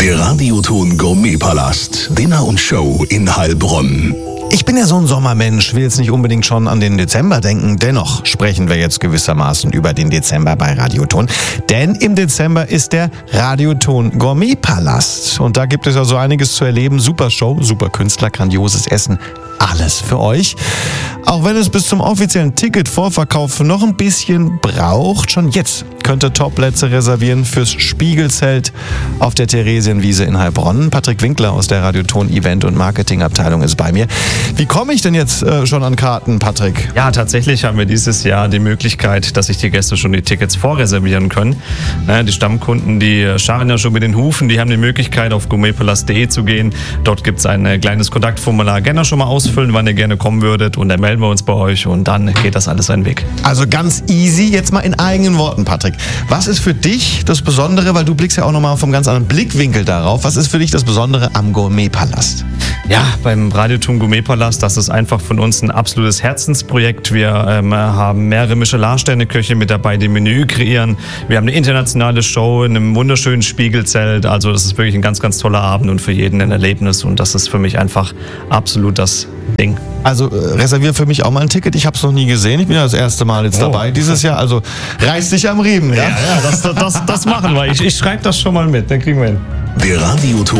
Der Radioton Gourmetpalast. Dinner und Show in Heilbronn. Ich bin ja so ein Sommermensch, will jetzt nicht unbedingt schon an den Dezember denken. Dennoch sprechen wir jetzt gewissermaßen über den Dezember bei Radioton. Denn im Dezember ist der Radioton Gourmetpalast. Und da gibt es ja so einiges zu erleben. Super Show, super Künstler, grandioses Essen. Alles für euch. Auch wenn es bis zum offiziellen Ticketvorverkauf noch ein bisschen braucht, schon jetzt könnt ihr Topplätze reservieren fürs Spiegelzelt auf der Theresienwiese in Heilbronn. Patrick Winkler aus der Radioton Event- und Marketingabteilung ist bei mir. Wie komme ich denn jetzt schon an Karten, Patrick? Ja, tatsächlich haben wir dieses Jahr die Möglichkeit, dass sich die Gäste schon die Tickets vorreservieren können. Die Stammkunden, die scharren ja schon mit den Hufen, die haben die Möglichkeit, auf gourmetpalast.de zu gehen. Dort gibt es ein kleines Kontaktformular. Gerne schon mal ausfüllen, wann ihr gerne kommen würdet, und dann melden wir uns bei euch und dann geht das alles seinen Weg. Also ganz easy, jetzt mal in eigenen Worten, Patrick. Was ist für dich das Besondere, weil du blickst ja auch nochmal vom ganz anderen Blickwinkel darauf, was ist für dich das Besondere am Gourmetpalast? Ja, beim Radioton Gourmetpalast, das ist einfach von uns ein absolutes Herzensprojekt. Wir haben mehrere Michelin-Sterne-Köche mit dabei, die Menü kreieren. Wir haben eine internationale Show in einem wunderschönen Spiegelzelt. Also das ist wirklich ein ganz, ganz toller Abend und für jeden ein Erlebnis. Und das ist für mich einfach absolut das Ding. Also reserviere für mich auch mal ein Ticket. Ich habe es noch nie gesehen. Ich bin ja das erste Mal jetzt dabei dieses Jahr. Also reiß dich am Riemen. Ja, das machen wir. Ich schreibe das schon mal mit, dann kriegen wir hin. Der Radioton